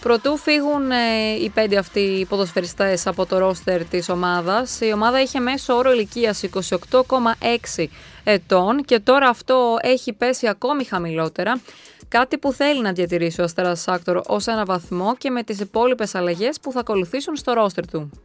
Προτού φύγουν οι 5 αυτοί οι ποδοσφαιριστές από το ρόστερ της ομάδας, η ομάδα είχε μέσο όρο ηλικίας 28,6 ετών και τώρα αυτό έχει πέσει ακόμη χαμηλότερα, κάτι που θέλει να διατηρήσει ο Αστέρας Άκτορ ως ένα βαθμό και με τις υπόλοιπες αλλαγές που θα ακολουθήσουν στο ρόστερ του.